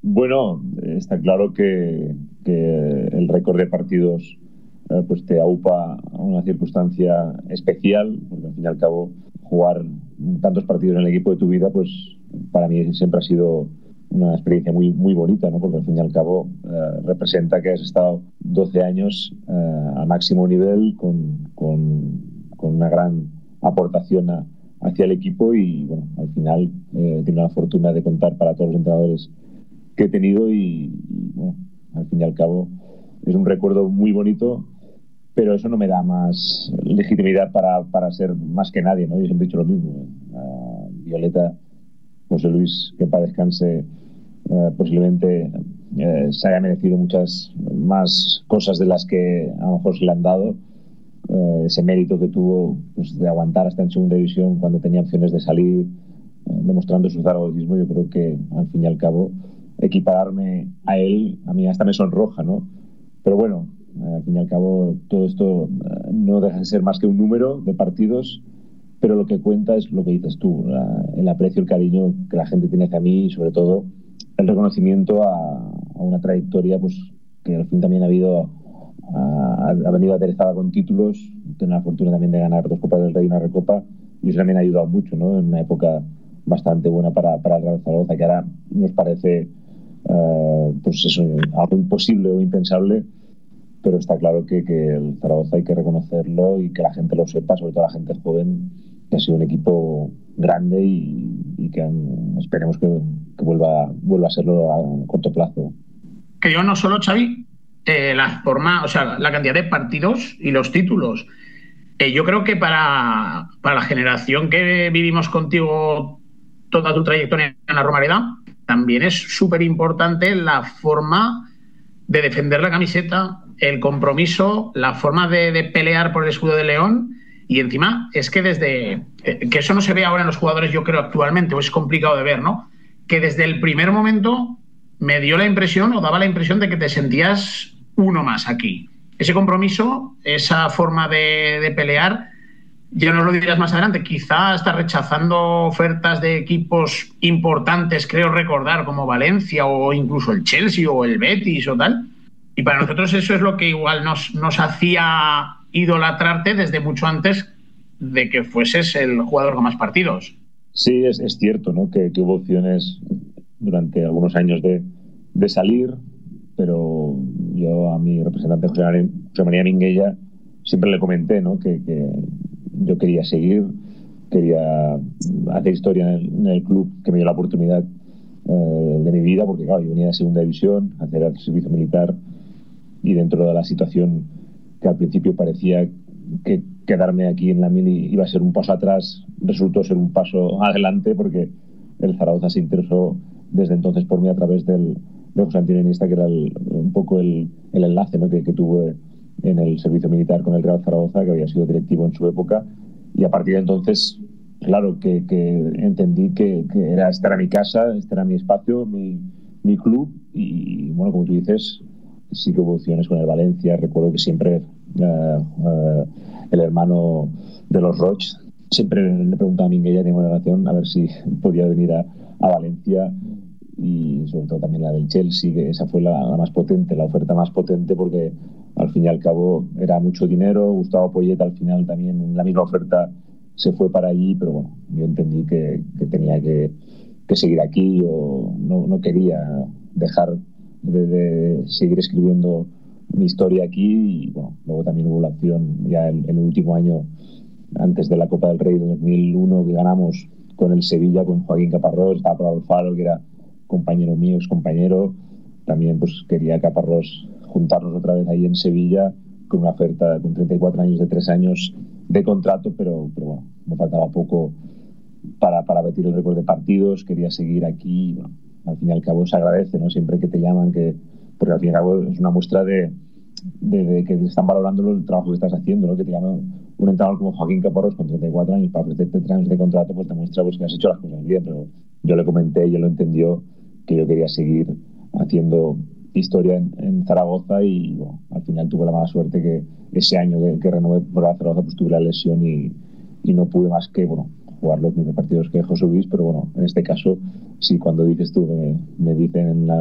Bueno, está claro que el récord de partidos pues te aupa a una circunstancia especial, porque al fin y al cabo jugar tantos partidos en el equipo de tu vida, pues para mí siempre ha sido una experiencia muy bonita, ¿no? Porque al fin y al cabo representa que has estado 12 años a máximo nivel con una gran aportación hacia el equipo y bueno, al final tiene la fortuna de contar para todos los entrenadores que he tenido y, bueno, al fin y al cabo es un recuerdo muy bonito, pero eso no me da más legitimidad para ser más que nadie, ¿no? Yo siempre he dicho lo mismo. Violeta, José Luis, que para descanse, posiblemente se haya merecido muchas más cosas de las que a lo mejor se le han dado. Ese mérito que tuvo pues, de aguantar hasta en segunda división cuando tenía opciones de salir, demostrando su zaragozismo, yo creo que al fin y al cabo equipararme a él, a mí hasta me sonroja, ¿no? Pero bueno, al fin y al cabo todo esto no deja de ser más que un número de partidos, pero lo que cuenta es lo que dices tú, el aprecio, el cariño que la gente tiene hacia mí y sobre todo el reconocimiento a una trayectoria pues que al fin también ha venido aderezada con títulos, tiene la fortuna también de ganar dos Copas del Rey y una Recopa, y eso también ha ayudado mucho, ¿no? En una época bastante buena para el Real Zaragoza, que ahora nos parece pues eso, algo imposible o impensable, pero está claro que el Zaragoza hay que reconocerlo y que la gente lo sepa, sobre todo la gente joven, que ha sido un equipo grande y que esperemos que vuelva a serlo a corto plazo. Que yo no solo, Xavi, la forma, o sea, la cantidad de partidos y los títulos. Yo creo que para la generación que vivimos contigo toda tu trayectoria en la Romareda, también es súper importante la forma de defender la camiseta, el compromiso, la forma de pelear por el escudo de León. Y encima es que que eso no se ve ahora en los jugadores, yo creo, actualmente, o es complicado de ver, ¿no? Que desde el primer momento me dio la impresión o daba la impresión de que te sentías uno más aquí. Ese compromiso, esa forma de pelear, ya nos lo dirás más adelante, quizá está rechazando ofertas de equipos importantes, creo recordar, como Valencia o incluso el Chelsea o el Betis o tal. Y para nosotros eso es lo que igual nos hacía idolatrarte desde mucho antes de que fueses el jugador con más partidos. Sí, es cierto, ¿no? Que hubo opciones durante algunos años de salir, pero yo a mi representante José María Minguella siempre le comenté, ¿no? Que yo quería seguir, quería hacer historia en el club que me dio la oportunidad de mi vida, porque claro, yo venía de segunda división, hacer el servicio militar y dentro de la situación que al principio parecía que quedarme aquí en la mili iba a ser un paso atrás, resultó ser un paso adelante porque el Zaragoza se interesó desde entonces por mí a través de José Antonio Iniesta, que era un poco el enlace, ¿no? que tuve en el servicio militar con el Real Zaragoza, que había sido directivo en su época, y a partir de entonces, claro, que entendí que era, esta era mi casa, este era mi espacio, mi club, y bueno, como tú dices, sí que hubo opciones con el Valencia. Recuerdo que siempre el hermano de los Roig siempre le preguntaba a Minguella, tengo una relación, a ver si podía venir a Valencia, y sobre todo también la del Chelsea, que esa fue la más potente, la oferta más potente, porque al fin y al cabo era mucho dinero. Gustavo Poyet al final también en la misma oferta se fue para allí, pero bueno, yo entendí que tenía que seguir aquí, o no quería dejar de seguir escribiendo mi historia aquí. Y bueno, luego también hubo la opción ya en el último año antes de la Copa del Rey de 2001 que ganamos con el Sevilla, con Joaquín Caparrós, estaba Pablo Alfaro, que era compañero mío, ex compañero. También pues quería Caparrós juntarnos otra vez ahí en Sevilla con una oferta con 34 años de 3 años de contrato, pero bueno, me faltaba poco para batir el récord de partidos, quería seguir aquí. Y, bueno, al fin y al cabo se agradece, ¿no? Siempre que te llaman, porque al fin y al cabo es una muestra de que están valorando el trabajo que estás haciendo, ¿no? Que te llaman un entrenador como Joaquín Caparrós con 34 años para ofrecerte 3 años de contrato, pues te muestra pues, que has hecho las cosas bien. Pero yo le comenté y él lo entendió, que yo quería seguir haciendo historia en Zaragoza, y bueno, al final tuve la mala suerte que ese año que renové por Zaragoza pues tuve la lesión y no pude más que bueno, jugar los mismos partidos que José Luis. Pero bueno, en este caso sí, cuando dices tú me dicen en la